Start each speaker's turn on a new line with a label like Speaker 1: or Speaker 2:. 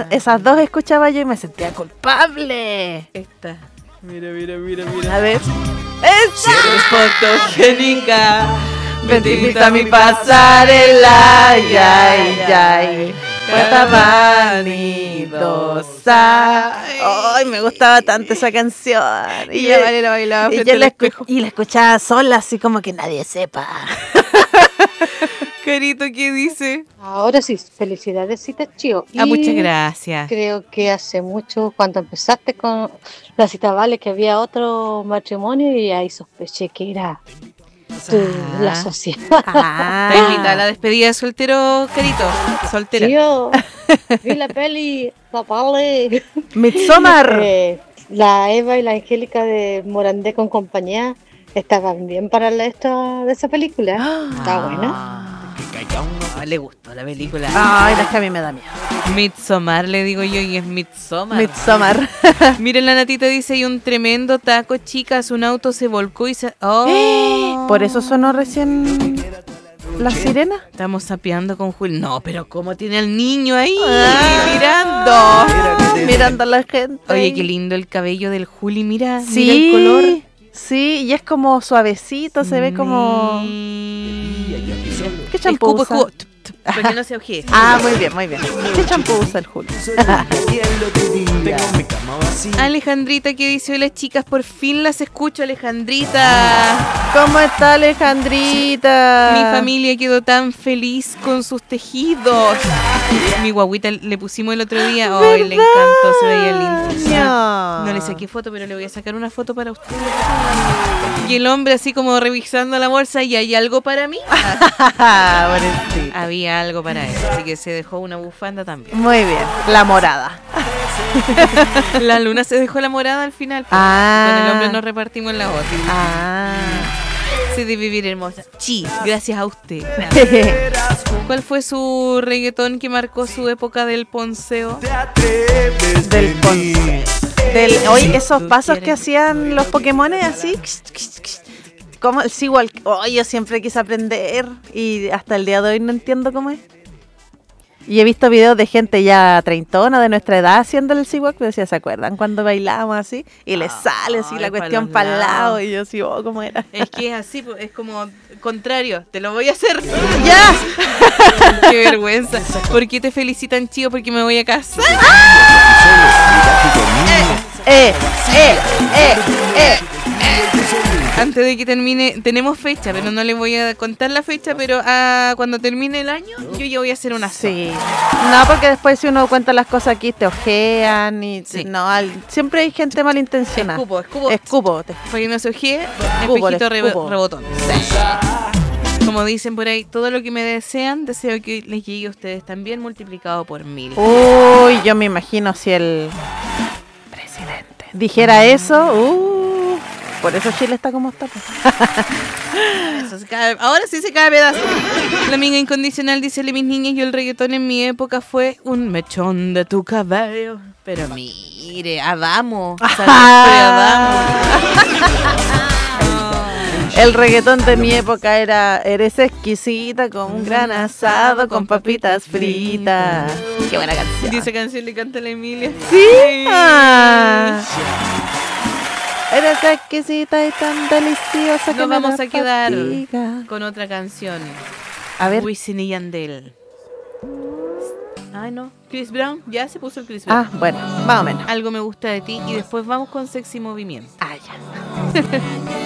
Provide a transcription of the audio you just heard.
Speaker 1: esas dos escuchaba yo y me sentía culpable.
Speaker 2: Esta. Mira.
Speaker 1: A ver.
Speaker 2: Si eres fotogénica,
Speaker 1: Ven, te invito a mi pasarela, ay. Puesta vanidosa. Ay, me gustaba tanto esa canción.
Speaker 2: Y la Vale la bailaba frente al espejo.
Speaker 1: Y la escuchaba sola, así como que nadie sepa.
Speaker 2: Carito, ¿qué dice?
Speaker 3: Ahora sí, felicidades, citas Chío.
Speaker 2: Muchas gracias.
Speaker 3: Creo que hace mucho, cuando empezaste con la cita Vale, que había otro matrimonio y ahí sospeché que era la sociedad.
Speaker 2: Te invita a la despedida de soltero, Carito. Soltera.
Speaker 3: Chío, vi la peli, la Vale.
Speaker 1: Midsommar.
Speaker 3: La Eva y la Angélica de Morandé con compañía estaban bien para de esa película. Está buena.
Speaker 2: Le gustó la película.
Speaker 1: Ay, es que a mí me da miedo.
Speaker 2: Midsommar, le digo yo, y es Midsommar.
Speaker 1: Midsommar.
Speaker 2: Miren, la Natita dice, hay un tremendo taco, chicas, un auto se volcó y se... ¡Oh!
Speaker 1: Por eso sonó recién la sirena.
Speaker 2: Estamos sapeando con Juli. No, pero ¿cómo tiene al niño ahí?
Speaker 1: Mirando a la gente.
Speaker 2: Oye, qué lindo el cabello del Juli, mira
Speaker 1: Sí,
Speaker 2: el color.
Speaker 1: Sí, y es como suavecito, se ve como... ¿Qué champú usa?
Speaker 2: Escupo, para que no se ojee.
Speaker 1: Muy bien. ¿Qué champú usa el Julio?
Speaker 2: Alejandrita, que dice, hola chicas, por fin las escucho, Alejandrita.
Speaker 1: ¿Cómo está Alejandrita?
Speaker 2: Mi familia quedó tan feliz con sus tejidos. Mi guaguita le pusimos el otro día. Ay, le encantó, se veía lindo. No le saqué foto, pero le voy a sacar una foto para usted. Y el hombre así como revisando la bolsa, ¿y hay algo para mí? Había algo para él, así que se dejó una bufanda también.
Speaker 1: Muy bien, la morada.
Speaker 2: La Luna se dejó la morada al final. Con el hombre nos repartimos la otra. Se debe vivir hermosa. Sí, gracias a usted. ¿Cuál fue su reggaetón que marcó su época del ponceo?
Speaker 1: Del ponceo. Oye, esos pasos que hacían los Pokémones así. Como el Seawalk. Yo siempre quise aprender y hasta el día de hoy no entiendo cómo es. Y he visto videos de gente ya treintona de nuestra edad haciendo el Seawalk, pero decía, ¿se acuerdan cuando bailábamos así? Y les sale así la cuestión para el lado y yo así, ¿cómo era?
Speaker 2: Es que es así, es como contrario, te lo voy a hacer.
Speaker 1: ¡Ya!
Speaker 2: ¡Qué vergüenza! ¿Por qué te felicitan, chico? Porque me voy a casar. Antes de que termine, tenemos fecha, pero no les voy a contar la fecha, pero cuando termine el año, yo ya voy a hacer una
Speaker 1: Sí. No, porque después si uno cuenta las cosas aquí, te ojean y...
Speaker 2: Sí.
Speaker 1: No, siempre hay gente malintencionada.
Speaker 2: Escupo. Para que no se ojee, espejito rebotón. Sí. Como dicen por ahí, todo lo que me desean, deseo que les llegue a ustedes también multiplicado por 1000.
Speaker 1: Uy, yo me imagino si el presidente dijera eso, por eso Chile está como está.
Speaker 2: Ahora sí se cae pedazo. La amiga incondicional dice, mis niñas, yo el reggaetón en mi época fue un mechón de tu cabello. Pero mire, Adamo.
Speaker 1: El reggaetón de mi época era eres exquisita con un gran asado con papitas fritas. Qué buena canción.
Speaker 2: Y esa canción le canta a la Emilia.
Speaker 1: ¿Sí? Eres exquisita y tan deliciosa que
Speaker 2: nos
Speaker 1: me
Speaker 2: vamos a quedar
Speaker 1: fatiga.
Speaker 2: con otra canción.
Speaker 1: A ver.
Speaker 2: Wisin y Yandel. Ay, no. Chris Brown. Ya se puso el Chris Brown.
Speaker 1: Bueno, más o menos.
Speaker 2: Algo me gusta de ti. Y después vamos con Sexy Movimiento.
Speaker 1: Ya.